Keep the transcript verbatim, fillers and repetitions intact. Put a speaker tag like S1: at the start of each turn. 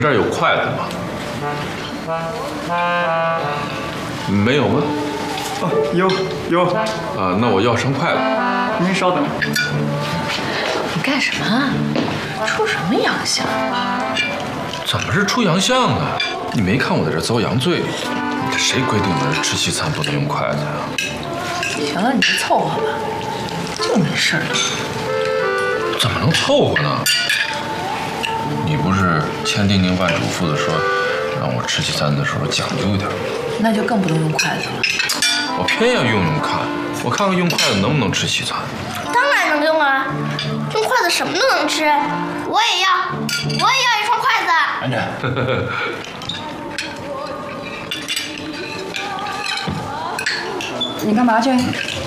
S1: 这儿有筷子吗？没有吗？
S2: 哦，有有。
S1: 啊，那我要双筷子。
S2: 您稍等。
S3: 你干什么啊？出什么洋相？
S1: 怎么是出洋相呢？你没看我在这遭洋罪？这谁规定的吃西餐不能用筷子呀？
S3: 行了，你就凑合吧，就没事儿。
S1: 怎么能凑合呢？你不是千叮咛万嘱咐的说，让我吃西餐的时候讲究一点？
S3: 那就更不能用筷子了。
S1: 我偏要用用看，我看看用筷子能不能吃西餐。
S4: 当然能用啊，用筷子什么都能吃。我也要，我也要一双筷子。
S1: 安着。
S5: 你干嘛去？